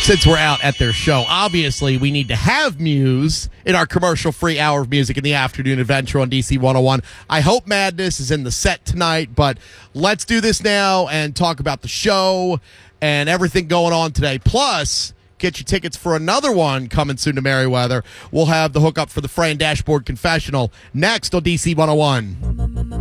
since we're out at their show. Obviously, we need to have Muse in our commercial-free hour of music in the afternoon adventure on DC 101. I hope Madness is in the set tonight, but let's do this now and talk about the show and everything going on today. Plus, get your tickets for another one coming soon to Merriweather. We'll have the hookup for the Fray and Dashboard Confessional next on DC 101.